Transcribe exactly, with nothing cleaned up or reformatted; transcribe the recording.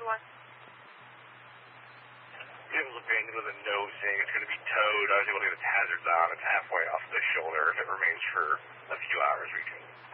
one. Vehicle's abandoned with a note saying it's going to be towed. I was able to get its hazards on. It's halfway off the shoulder. If it remains for a few hours, we can